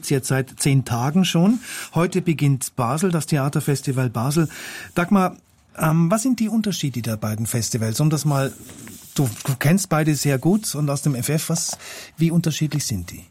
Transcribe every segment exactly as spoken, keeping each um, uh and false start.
gibt's jetzt seit zehn Tagen schon. Heute beginnt Basel, das Theaterfestival Basel. Dagmar, ähm, was sind die Unterschiede der beiden Festivals? Um das mal, du, du kennst beide sehr gut und aus dem F F, was, wie unterschiedlich sind die?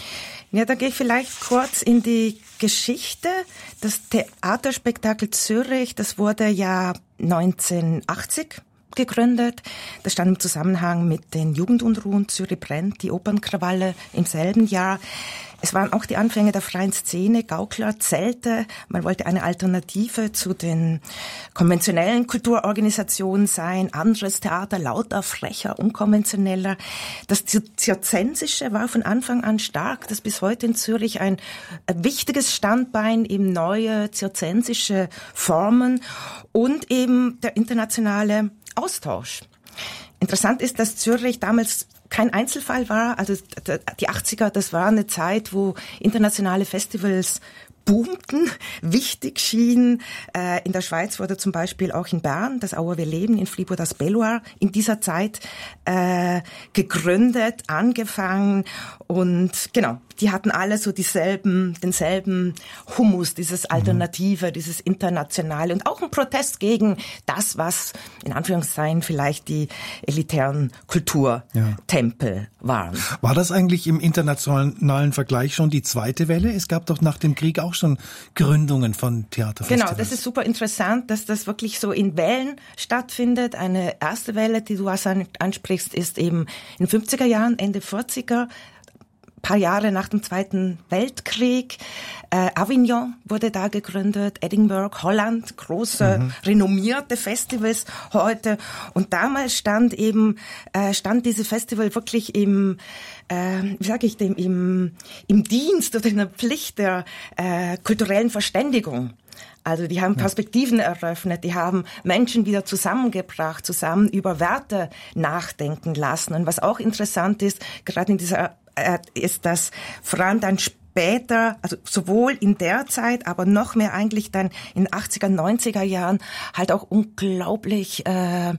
Ja, da gehe ich vielleicht kurz in die Geschichte. Das Theaterspektakel Zürich, das wurde ja neunzehnhundertachtzig gegründet. Das stand im Zusammenhang mit den Jugendunruhen Zürich brennt, die Opernkrawalle im selben Jahr. Es waren auch die Anfänge der freien Szene, Gaukler, Zelte. Man wollte eine Alternative zu den konventionellen Kulturorganisationen sein. Anderes Theater, lauter, frecher, unkonventioneller. Das Zirzensische war von Anfang an stark. Das ist bis heute in Zürich ein wichtiges Standbein, eben neue zirzensische Formen und eben der internationale Austausch. Interessant ist, dass Zürich damals kein Einzelfall war. Also die achtziger, das war eine Zeit, wo internationale Festivals boomten, wichtig schienen. Äh, in der Schweiz wurde zum Beispiel auch in Bern das Auer Wir leben, in Fribourg das Belloir in dieser Zeit äh, gegründet, angefangen und genau, die hatten alle so dieselben, denselben Humus, dieses Alternative, mhm. dieses Internationale und auch ein Protest gegen das, was in Anführungszeichen vielleicht die elitären Kulturtempel ja. waren. War das eigentlich im internationalen Vergleich schon die zweite Welle? Es gab doch nach dem Krieg auch schon Gründungen von Theaterfestivals. Genau, das ist super interessant, dass das wirklich so in Wellen stattfindet. Eine erste Welle, die du ansprichst, ist eben in den fünfziger Jahren, Ende vierziger, paar Jahre nach dem Zweiten Weltkrieg. Äh, Avignon wurde da gegründet, Edinburgh, Holland, große, mhm. renommierte Festivals heute. Und damals stand eben, äh, stand dieses Festival wirklich im, äh, wie sage ich dem, im, im Dienst oder in der Pflicht der äh, kulturellen Verständigung. Also die haben Perspektiven eröffnet, die haben Menschen wieder zusammengebracht, zusammen über Werte nachdenken lassen. Und was auch interessant ist, gerade in dieser ist, dass vor allem dann später, also sowohl in der Zeit, aber noch mehr eigentlich dann in den achtziger, neunziger Jahren halt auch unglaublich äh,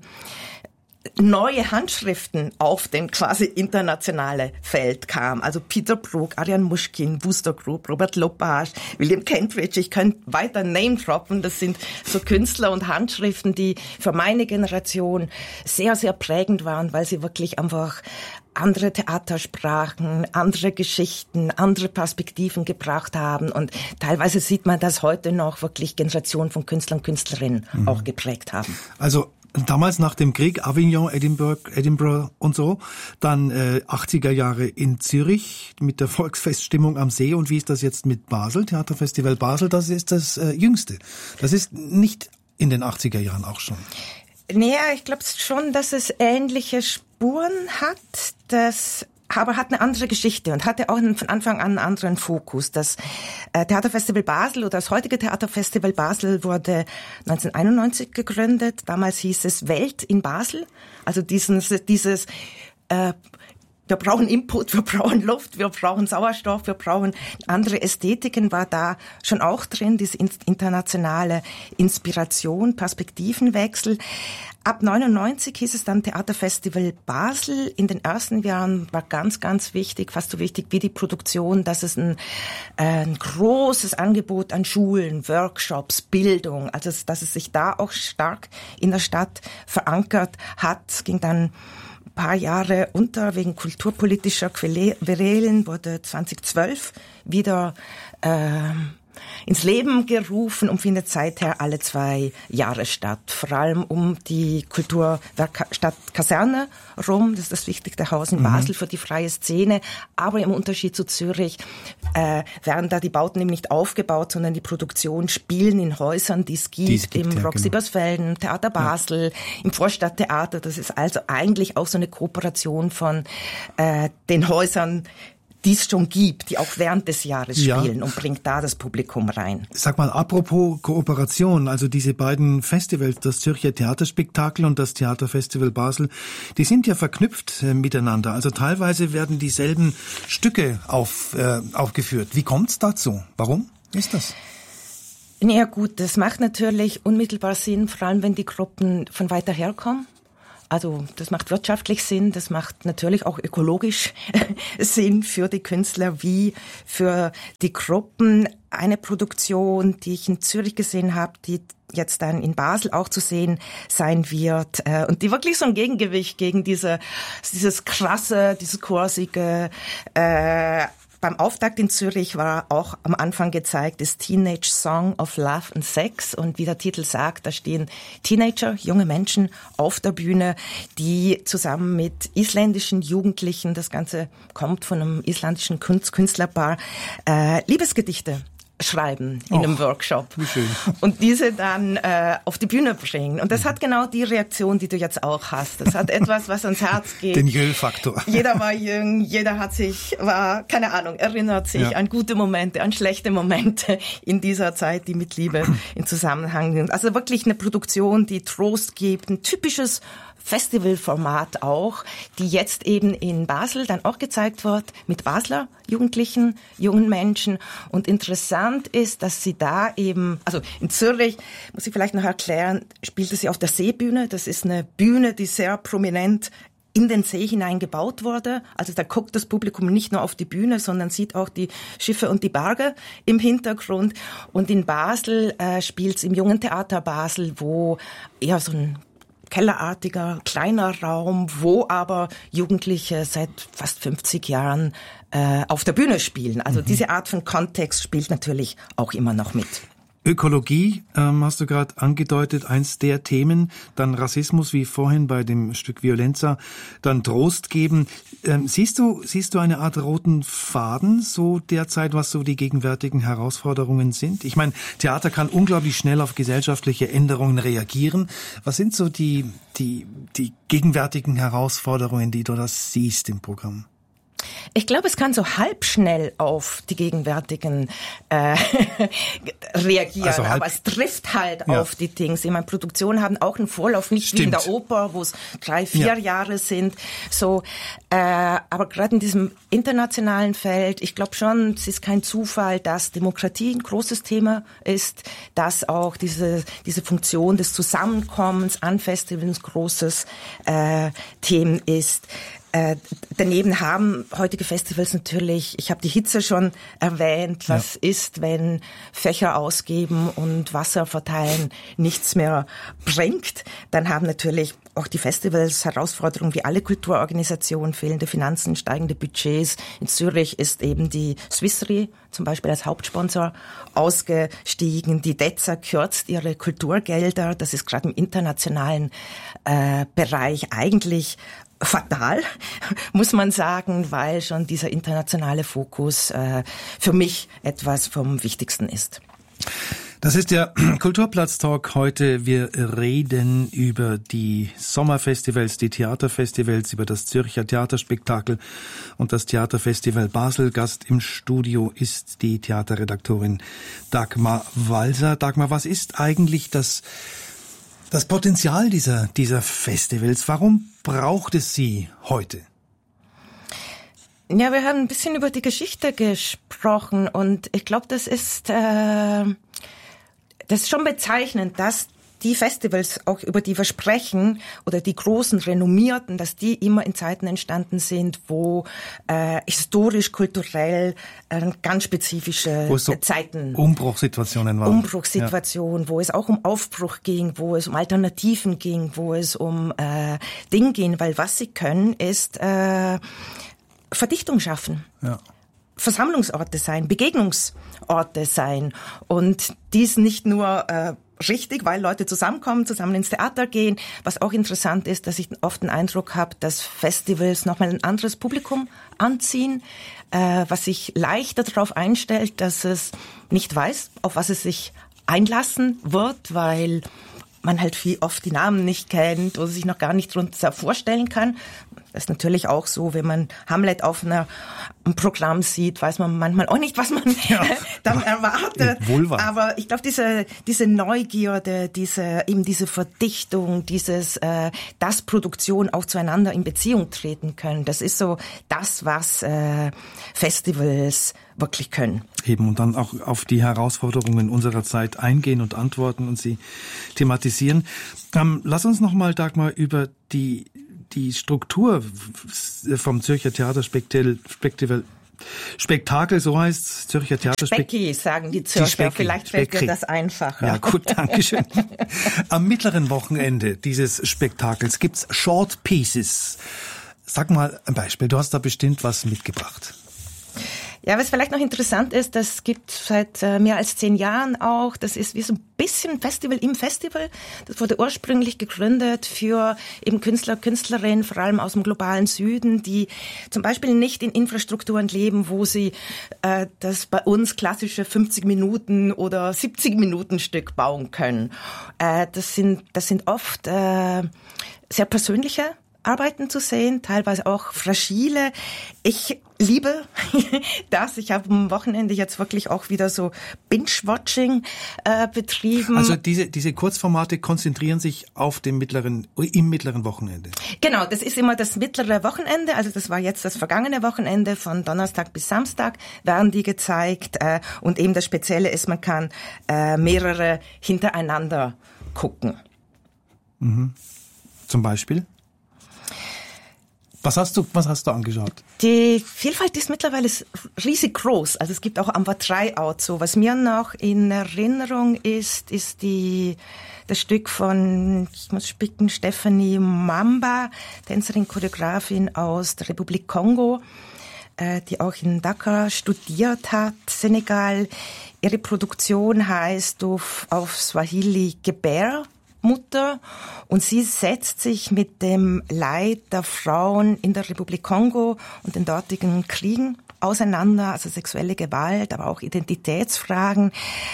neue Handschriften auf dem quasi internationale Feld kam. Also Peter Brook, Ariane Muschkin, Booster Group, Robert Lopage, William Kentridge, ich könnte weiter name droppen. Das sind so Künstler und Handschriften, die für meine Generation sehr, sehr prägend waren, weil sie wirklich einfach andere Theatersprachen, andere Geschichten, andere Perspektiven gebracht haben. Und teilweise sieht man, dass heute noch wirklich Generationen von Künstlern und Künstlerinnen mhm. auch geprägt haben. Also damals nach dem Krieg, Avignon, Edinburgh, Edinburgh und so, dann äh, achtziger Jahre in Zürich mit der Volksfeststimmung am See. Und wie ist das jetzt mit Basel? Theaterfestival Basel, das ist das äh, jüngste. Das ist nicht in den achtziger Jahren auch schon. Naja, ich glaube schon, dass es ähnliche Spuren hat, das aber hat eine andere Geschichte und hatte auch von Anfang an einen anderen Fokus. Das äh, Theaterfestival Basel oder das heutige Theaterfestival Basel wurde neunzehnhunderteinundneunzig gegründet. Damals hieß es Welt in Basel. Also dieses, dieses äh, wir brauchen Input, wir brauchen Luft, wir brauchen Sauerstoff, wir brauchen andere Ästhetiken, war da schon auch drin, diese internationale Inspiration, Perspektivenwechsel. Ab neunundneunzig hieß es dann Theaterfestival Basel. In den ersten Jahren war ganz, ganz wichtig, fast so wichtig wie die Produktion, dass es ein, äh, ein großes Angebot an Schulen, Workshops, Bildung, also dass es sich da auch stark in der Stadt verankert hat, ging dann paar Jahre unter wegen kulturpolitischer Querelen, wurde zweitausendzwölf wieder äh, ins Leben gerufen und findet seither alle zwei Jahre statt. Vor allem um die Kulturstadt Kaserne rum. Das ist das wichtigste Haus in Basel mhm. für die freie Szene. Aber im Unterschied zu Zürich äh, werden da die Bauten eben nicht aufgebaut, sondern die Produktion spielen in Häusern, die es gibt, die es gibt im ja, Rock genau. Siebersfelden, Theater Basel, ja. im Vorstadttheater. Das ist also eigentlich auch so eine Kooperation von äh, den Häusern, die es schon gibt, die auch während des Jahres spielen ja. und bringt da das Publikum rein. Sag mal, apropos Kooperation, also diese beiden Festivals, das Zürcher Theaterspektakel und das Theaterfestival Basel, die sind ja verknüpft äh, miteinander. Also teilweise werden dieselben Stücke auf, äh, aufgeführt. Wie kommt's dazu? Warum ist das? Ja gut, das macht natürlich unmittelbar Sinn, vor allem wenn die Gruppen von weiter herkommen. Also das macht wirtschaftlich Sinn, das macht natürlich auch ökologisch Sinn für die Künstler wie für die Gruppen. Eine Produktion, die ich in Zürich gesehen habe, die jetzt dann in Basel auch zu sehen sein wird äh, und die wirklich so ein Gegengewicht gegen diese dieses krasse, dieses kursige. Äh, beim Auftakt in Zürich war auch am Anfang gezeigt das Teenage Song of Love and Sex und wie der Titel sagt, da stehen Teenager, junge Menschen auf der Bühne, die zusammen mit isländischen Jugendlichen, das Ganze kommt von einem isländischen Künstlerpaar, äh, Liebesgedichte schreiben in Och, einem Workshop wie schön. Und diese dann äh, auf die Bühne bringen. Und das hat genau die Reaktion, die du jetzt auch hast. Das hat etwas, was ans Herz geht. Den Jöl-Faktor. Jeder war jung, jeder hat sich, war, keine Ahnung, erinnert sich ja. an gute Momente, an schlechte Momente in dieser Zeit, die mit Liebe in Zusammenhang sind. Also wirklich eine Produktion, die Trost gibt, ein typisches Festivalformat auch, die jetzt eben in Basel dann auch gezeigt wird mit Basler Jugendlichen, jungen Menschen. Und interessant ist, dass sie da eben, also in Zürich, muss ich vielleicht noch erklären, spielte sie auf der Seebühne. Das ist eine Bühne, die sehr prominent in den See hinein gebaut wurde. Also da guckt das Publikum nicht nur auf die Bühne, sondern sieht auch die Schiffe und die Berge im Hintergrund. Und in Basel äh, spielt es im Jungen Theater Basel, wo eher so ein kellerartiger, kleiner Raum, wo aber Jugendliche seit fast fünfzig Jahren äh, auf der Bühne spielen. Also mhm. diese Art von Kontext spielt natürlich auch immer noch mit. Ökologie, ähm, hast du gerade angedeutet, eins der Themen, dann Rassismus, wie vorhin bei dem Stück Violenza, dann Trost geben. Ähm, siehst du, siehst du eine Art roten Faden so derzeit, was so die gegenwärtigen Herausforderungen sind? Ich meine, Theater kann unglaublich schnell auf gesellschaftliche Änderungen reagieren. Was sind so die, die, die gegenwärtigen Herausforderungen, die du das siehst im Programm? Ich glaube, es kann so halb schnell auf die gegenwärtigen äh, reagieren, also halb, aber es trifft halt ja. auf die Dinge. Ich meine, Produktionen haben auch einen Vorlauf, nicht Stimmt. wie in der Oper, wo es drei, vier ja. Jahre sind. So, äh, aber gerade in diesem internationalen Feld, ich glaube schon, es ist kein Zufall, dass Demokratie ein großes Thema ist, dass auch diese diese Funktion des Zusammenkommens an Festivals ein großes äh, Thema ist. Äh, daneben haben heutige Festivals natürlich, ich habe die Hitze schon erwähnt, was ja. ist, wenn Fächer ausgeben und Wasser verteilen nichts mehr bringt. Dann haben natürlich auch die Festivals Herausforderungen wie alle Kulturorganisationen, fehlende Finanzen, steigende Budgets. In Zürich ist eben die Swissre zum Beispiel als Hauptsponsor ausgestiegen. Die D E Z A kürzt ihre Kulturgelder. Das ist gerade im internationalen äh, Bereich eigentlich fatal, muss man sagen, weil schon dieser internationale Fokus äh, für mich etwas vom Wichtigsten ist. Das ist der Kulturplatz-Talk heute. Wir reden über die Sommerfestivals, die Theaterfestivals, über das Zürcher Theaterspektakel und das Theaterfestival Basel. Gast im Studio ist die Theaterredaktorin Dagmar Walser. Dagmar, was ist eigentlich das Das Potenzial dieser, dieser Festivals, warum braucht es sie heute? Ja, wir haben ein bisschen über die Geschichte gesprochen und ich glaube, das ist, äh, das ist schon bezeichnend, dass die Festivals, auch über die wir sprechen, oder die großen, renommierten, dass die immer in Zeiten entstanden sind, wo äh, historisch, kulturell äh, ganz spezifische wo es so Zeiten... Umbruchssituationen waren. Umbruchssituationen, ja. wo es auch um Aufbruch ging, wo es um Alternativen ging, wo es um äh, Dinge ging, weil was sie können, ist äh, Verdichtung schaffen. Ja. Versammlungsorte sein, Begegnungsorte sein und dies nicht nur äh, richtig, weil Leute zusammenkommen, zusammen ins Theater gehen. Was auch interessant ist, dass ich oft den Eindruck habe, dass Festivals nochmal ein anderes Publikum anziehen, äh, was sich leichter darauf einstellt, dass es nicht weiß, auf was es sich einlassen wird, weil man halt viel oft die Namen nicht kennt oder sich noch gar nicht drunter vorstellen kann. Das ist natürlich auch so, wenn man Hamlet auf einer, einem Programm sieht, weiß man manchmal auch nicht, was man ja. dann erwartet. Wohlwahr. Aber ich glaube, diese diese Neugierde, diese eben diese Verdichtung, dieses, äh, dass Produktion auch zueinander in Beziehung treten können, das ist so das, was äh, Festivals wirklich können. Eben, und dann auch auf die Herausforderungen unserer Zeit eingehen und antworten und sie thematisieren. Ähm, lass uns noch mal, Dagmar, über die die Struktur vom Zürcher Theaterspektakel, Spektakel, so heißt es, Zürcher Theaterspektakel. Specki, sagen die Zürcher, die Specki, vielleicht fällt Specki. Dir das einfacher. Ja gut, danke schön. Am mittleren Wochenende dieses Spektakels gibt's Short Pieces. Sag mal ein Beispiel, du hast da bestimmt was mitgebracht. Ja, was vielleicht noch interessant ist, das gibt seit äh, mehr als zehn Jahren auch, das ist wie so ein bisschen Festival im Festival. Das wurde ursprünglich gegründet für eben Künstler, Künstlerinnen, vor allem aus dem globalen Süden, die zum Beispiel nicht in Infrastrukturen leben, wo sie äh, das bei uns klassische fünfzig Minuten oder siebzig Minuten Stück bauen können. Äh, das sind, das sind oft äh, sehr persönliche Arbeiten zu sehen, teilweise auch fragile. Ich liebe das. Ich habe am Wochenende jetzt wirklich auch wieder so Binge-Watching äh, betrieben. Also diese diese Kurzformate konzentrieren sich auf dem mittleren im mittleren Wochenende. Genau, das ist immer das mittlere Wochenende. Also das war jetzt das vergangene Wochenende, von Donnerstag bis Samstag werden die gezeigt. Äh, und eben das Spezielle ist, man kann äh, mehrere hintereinander gucken. Mhm. Zum Beispiel? Was hast du, was hast du angeschaut? Die Vielfalt ist mittlerweile riesig groß. Also es gibt auch Amber Tryout. So, was mir noch in Erinnerung ist, ist die, das Stück von, ich muss spicken, Stephanie Mamba, Tänzerin, Choreografin aus der Republik Kongo, äh, die auch in Dakar studiert hat, Senegal. Ihre Produktion heißt auf, auf Swahili Gebär. Mutter, und sie setzt sich mit dem Leid der Frauen in der Republik Kongo und den dortigen Kriegen auseinander, also sexuelle Gewalt, aber auch Identitätsfragen.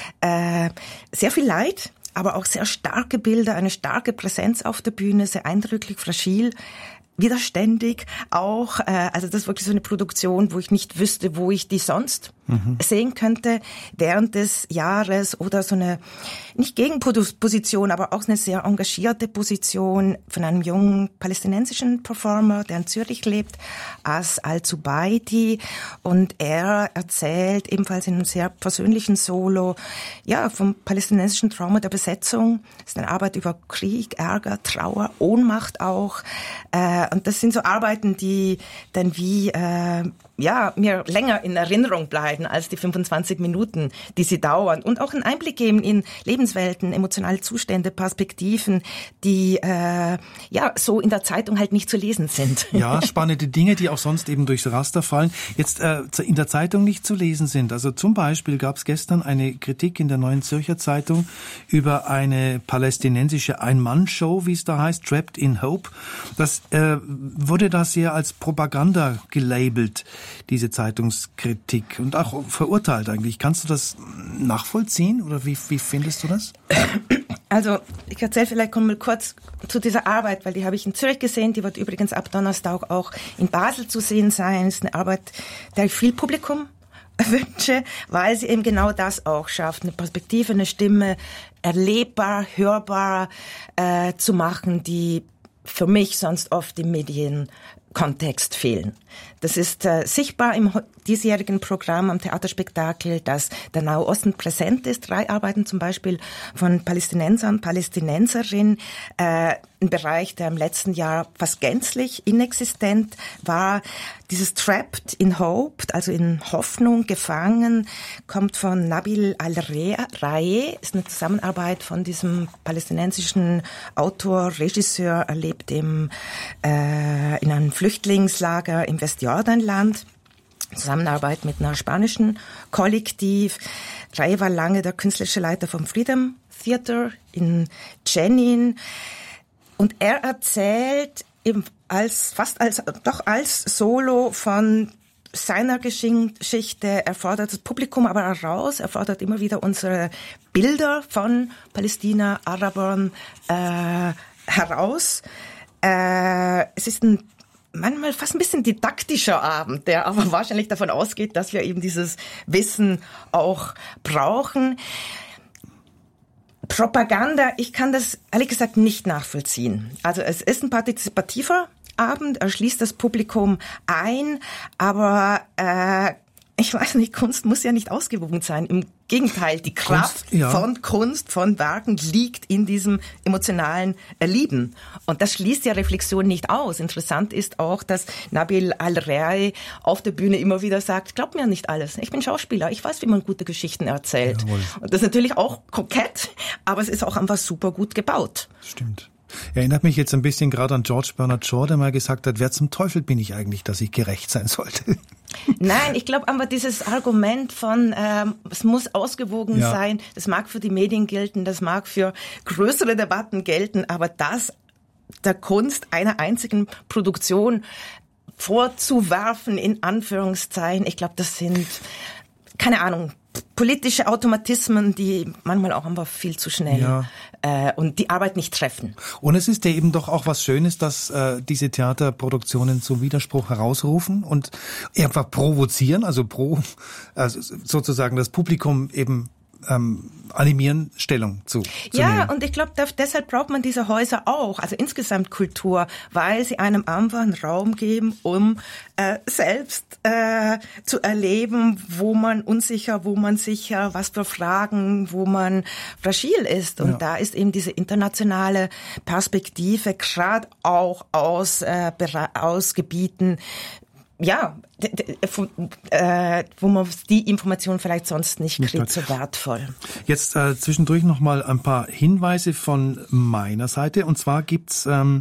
Äh, sehr viel Leid, aber auch sehr starke Bilder, eine starke Präsenz auf der Bühne, sehr eindrücklich, fragil, widerständig auch. Äh, also das ist wirklich so eine Produktion, wo ich nicht wüsste, wo ich die sonst mhm. sehen könnte während des Jahres, oder so eine, nicht Gegenposition, aber auch eine sehr engagierte Position von einem jungen palästinensischen Performer, der in Zürich lebt, As Al-Zubaidi, und er erzählt ebenfalls in einem sehr persönlichen Solo, ja, vom palästinensischen Trauma der Besetzung. Das ist eine Arbeit über Krieg, Ärger, Trauer, Ohnmacht auch, äh, und das sind so Arbeiten, die dann wie, äh, ja, mir länger in Erinnerung bleiben als die fünfundzwanzig Minuten, die sie dauern, und auch einen Einblick geben in Lebenswelten, emotionale Zustände, Perspektiven, die äh, ja so in der Zeitung halt nicht zu lesen sind. Ja, spannende Dinge, die auch sonst eben durchs Raster fallen, jetzt äh, in der Zeitung nicht zu lesen sind. Also zum Beispiel gab es gestern eine Kritik in der Neuen Zürcher Zeitung über eine palästinensische Ein-Mann-Show, wie es da heißt, Trapped in Hope. Das äh, wurde da sehr als Propaganda gelabelt, diese Zeitungskritik, und auch verurteilt eigentlich. Kannst du das nachvollziehen, oder wie, wie findest du das? Also ich erzähle vielleicht mal kurz zu dieser Arbeit, weil die habe ich in Zürich gesehen, die wird übrigens ab Donnerstag auch in Basel zu sehen sein. Es ist eine Arbeit, der ich viel Publikum wünsche, weil sie eben genau das auch schafft, eine Perspektive, eine Stimme erlebbar, hörbar äh, zu machen, die für mich sonst oft im Medienkontext fehlen. Das ist äh, sichtbar im diesjährigen Programm am Theaterspektakel, dass der Nahe Osten präsent ist. Drei Arbeiten zum Beispiel von Palästinensern, Palästinenserinnen. Äh, ein Bereich, der im letzten Jahr fast gänzlich inexistent war. Dieses Trapped in Hope, also in Hoffnung gefangen, kommt von Nabil Al-Rae, ist eine Zusammenarbeit von diesem palästinensischen Autor, Regisseur, er lebt im, äh, in einem Flüchtlingslager im Westjordanland. Zusammenarbeit mit einer spanischen Kollektiv. Rae war lange der künstlerische Leiter vom Freedom Theater in Jenin. Und er erzählt eben als, fast als, doch als Solo von seiner Geschichte. Er fordert das Publikum aber heraus, er fordert immer wieder unsere Bilder von Palästina, Arabern äh, heraus. Äh, es ist ein manchmal fast ein bisschen didaktischer Abend, der aber wahrscheinlich davon ausgeht, dass wir eben dieses Wissen auch brauchen. Propaganda, ich kann das ehrlich gesagt nicht nachvollziehen. Also es ist ein partizipativer Abend, er schließt das Publikum ein, aber äh, ich weiß nicht, Kunst muss ja nicht ausgewogen sein. Im Gegenteil, die Kraft Kunst, ja. von Kunst, von Werken liegt in diesem emotionalen Erleben. Und das schließt ja Reflexion nicht aus. Interessant ist auch, dass Nabil Al-Rei auf der Bühne immer wieder sagt, glaub mir nicht alles. Ich bin Schauspieler, ich weiß, wie man gute Geschichten erzählt. Jawohl. Und das ist natürlich auch kokett, aber es ist auch einfach super gut gebaut. Stimmt. Erinnert mich jetzt ein bisschen gerade an George Bernard Shaw, der mal gesagt hat, wer zum Teufel bin ich eigentlich, dass ich gerecht sein sollte? Nein, ich glaube aber dieses Argument von, ähm, es muss ausgewogen ja. sein, das mag für die Medien gelten, das mag für größere Debatten gelten, aber das der Kunst einer einzigen Produktion vorzuwerfen, in Anführungszeichen, ich glaube, das sind, keine Ahnung, politische Automatismen, die manchmal auch einfach viel zu schnell ja. äh, und die Arbeit nicht treffen. Und es ist ja eben doch auch was Schönes, dass äh, diese Theaterproduktionen zum Widerspruch herausrufen und einfach provozieren, also pro, also sozusagen das Publikum eben ähm, animieren, Stellung zu, zu Ja, nehmen. Und ich glaube, deshalb braucht man diese Häuser auch, also insgesamt Kultur, weil sie einem einfach einen Raum geben, um äh, selbst äh, zu erleben, wo man unsicher, wo man sicher, was für Fragen, wo man fragil ist. Und ja. da ist eben diese internationale Perspektive, gerade auch aus, äh, aus Gebieten, ja, d- d- äh, wo man die Information vielleicht sonst nicht kriegt, so wertvoll. Jetzt äh, zwischendurch noch mal ein paar Hinweise von meiner Seite. Und zwar gibt's ähm,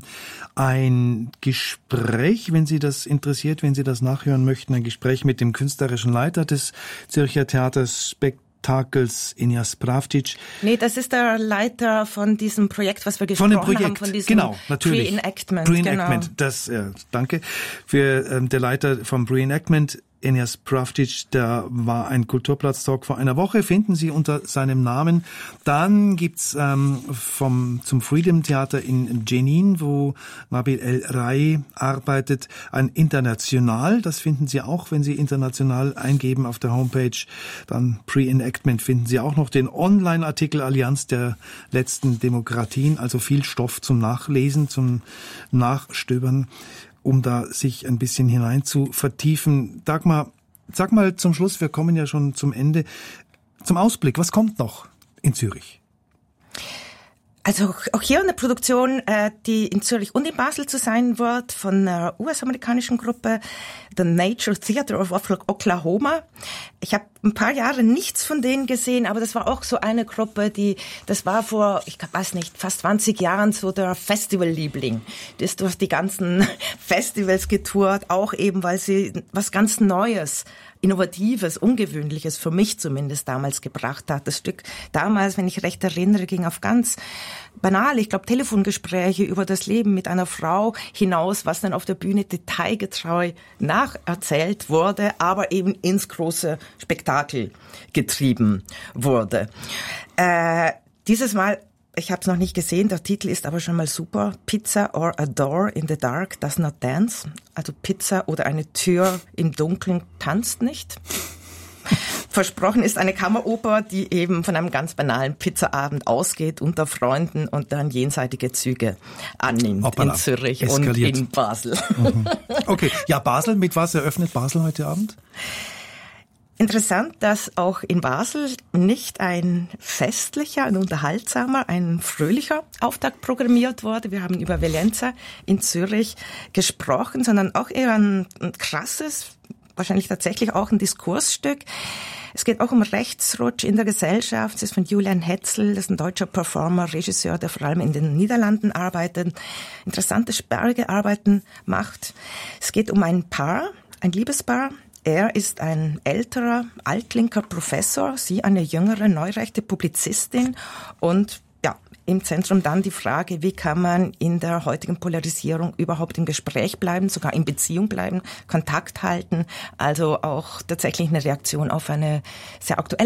ein Gespräch, wenn Sie das interessiert, wenn Sie das nachhören möchten, ein Gespräch mit dem künstlerischen Leiter des Zürcher Theaters Spekt Takels Enyas Pravcic. Nee, das ist der Leiter von diesem Projekt, was wir gesprochen von dem Projekt, haben, von diesem genau, natürlich. Pre-Enactment. Pre-Enactment, genau. das, äh, danke. Für ähm, der Leiter vom Pre-Enactment, Enyas Pravcic, der war ein Kulturplatz-Talk vor einer Woche, finden Sie unter seinem Namen. Dann gibt's ähm, vom zum Freedom Theater in Jenin, wo Nabil El-Rei arbeitet, ein International. Das finden Sie auch, wenn Sie international eingeben auf der Homepage. Dann Pre-Enactment finden Sie auch noch den Online-Artikel Allianz der letzten Demokratien. Also viel Stoff zum Nachlesen, zum Nachstöbern, um da sich ein bisschen hinein zu vertiefen. Dagmar, sag mal zum Schluss, wir kommen ja schon zum Ende, zum Ausblick, was kommt noch in Zürich? Also auch hier eine Produktion, äh, die in Zürich und in Basel zu sein wird, von einer U S-amerikanischen Gruppe, The Nature Theater of Oklahoma. Ich habe ein paar Jahre nichts von denen gesehen, aber das war auch so eine Gruppe, die, das war vor, ich weiß nicht, fast zwanzig Jahren so der Festivalliebling. Die ist durch die ganzen Festivals getourt, auch eben, weil sie was ganz Neues, Innovatives, Ungewöhnliches, für mich zumindest damals gebracht hat. Das Stück damals, wenn ich recht erinnere, ging auf ganz banal, ich glaube, Telefongespräche über das Leben mit einer Frau hinaus, was dann auf der Bühne detailgetreu nacherzählt wurde, aber eben ins große Spektakel getrieben wurde. Äh, dieses Mal, ich habe es noch nicht gesehen, der Titel ist aber schon mal super. Pizza or a door in the dark does not dance. Also Pizza oder eine Tür im Dunkeln tanzt nicht. Versprochen ist eine Kammeroper, die eben von einem ganz banalen Pizzaabend ausgeht unter Freunden und dann jenseitige Züge annimmt. Hoppala. In Zürich Eskaliert. Und in Basel. Mhm. Okay, ja, Basel, mit was eröffnet Basel heute Abend? Interessant, dass auch in Basel nicht ein festlicher, ein unterhaltsamer, ein fröhlicher Auftakt programmiert wurde. Wir haben über Valenza in Zürich gesprochen, sondern auch eher ein, ein krasses, wahrscheinlich tatsächlich auch ein Diskursstück. Es geht auch um Rechtsrutsch in der Gesellschaft. Es ist von Julian Hetzel, das ist ein deutscher Performer, Regisseur, der vor allem in den Niederlanden arbeitet, interessante, sperrige Arbeiten macht. Es geht um ein Paar, ein Liebespaar. Er ist ein älterer, altlinker Professor, sie eine jüngere, neurechte Publizistin und ja, im Zentrum dann die Frage, wie kann man in der heutigen Polarisierung überhaupt im Gespräch bleiben, sogar in Beziehung bleiben, Kontakt halten, also auch tatsächlich eine Reaktion auf eine sehr aktuelle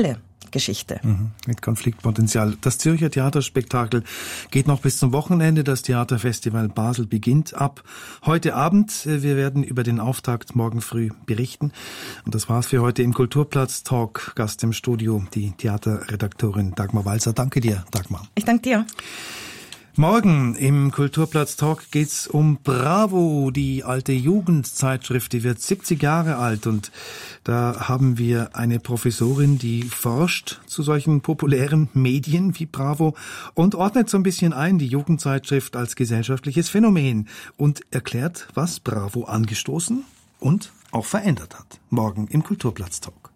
Geschichte. Mhm, mit Konfliktpotenzial. Das Zürcher Theaterspektakel geht noch bis zum Wochenende. Das Theaterfestival Basel beginnt ab heute Abend. Wir werden über den Auftakt morgen früh berichten. Und das war's für heute im Kulturplatz Talk. Gast im Studio, die Theaterredaktorin Dagmar Walser. Danke dir, Dagmar. Ich danke dir. Morgen im Kulturplatz Talk geht's um Bravo, die alte Jugendzeitschrift, die wird siebzig Jahre alt und da haben wir eine Professorin, die forscht zu solchen populären Medien wie Bravo und ordnet so ein bisschen ein die Jugendzeitschrift als gesellschaftliches Phänomen und erklärt, was Bravo angestoßen und auch verändert hat. Morgen im Kulturplatz Talk.